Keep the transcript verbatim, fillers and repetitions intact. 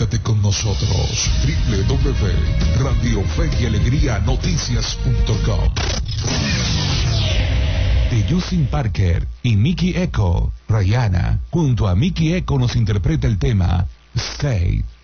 Comunícate con nosotros. doble u doble u doble u punto radio fe y alegría noticias punto com. De Justin Parker y Mickey Echo, Rihanna, junto a Mickey Echo nos interpreta el tema Stay.